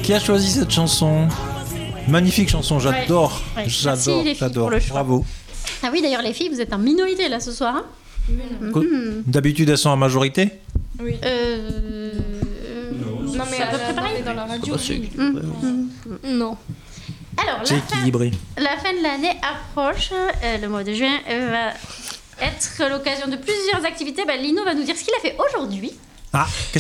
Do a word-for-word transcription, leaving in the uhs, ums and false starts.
Qui a choisi cette chanson? Magnifique chanson, j'adore. Ouais. Ouais. J'adore, Merci, les filles, j'adore. pour le choix. Bravo. Ah oui, d'ailleurs, les filles, vous êtes en minorité là ce soir. Hein. Mm-hmm. D'habitude, elles sont en majorité? Oui. Euh... Non, mais c'est à peu près pareil. dans la radio. Mmh. Non. Alors, la C'est fin, équilibré. la fin de l'année approche. Euh, le mois de juin euh, va être l'occasion de plusieurs activités. Ben, Lino va nous dire ce qu'il a fait aujourd'hui. Ah,